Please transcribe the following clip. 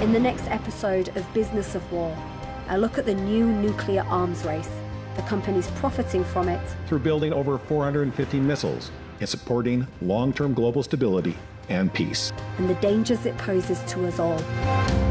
In the next episode of Business of War, I look at the new nuclear arms race, the companies profiting from it, through building over 450 missiles and supporting long-term global stability and peace, and the dangers it poses to us all.